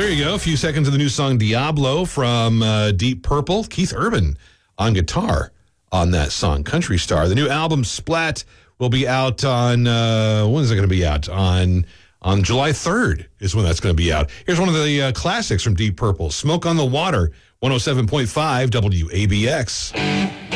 There you go. A few seconds of the new song Diablo from Deep Purple. Keith Urban on guitar on that song, Country Star. The new album Splat will be out on, when is it going to be out? On July 3rd is when that's going to be out. Here's one of the classics from Deep Purple, Smoke on the Water, 107.5 WABX.